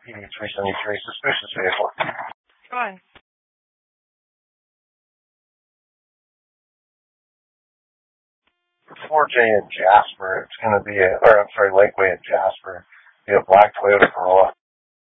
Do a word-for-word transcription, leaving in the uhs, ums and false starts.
P D three seventy-three, suspicious vehicle. Go on. four J in Jasper. It's going to be a, or I'm sorry, Lakeway in Jasper. Be a black Toyota Corolla.